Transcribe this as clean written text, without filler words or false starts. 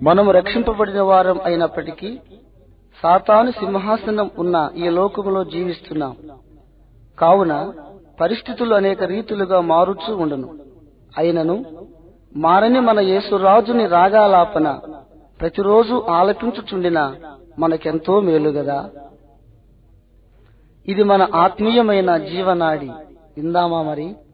మనము రక్షింపబడిన వారం అయినప్పటికీ సాతాను సింహాసనం ఉన్న ఈ లోకములో జీవిస్తున్నాం. కావున పరిస్థితులు అనేక రీతులుగా మారుచూ ఉండును. అయినను మారని మన యేసురాజుని రాగాలాపన ప్రతిరోజు ఆలపించుచుండిన మనకెంతో మేలుగదా. ఇది మన ఆత్మీయమైన జీవనాడి. విందామా మరి?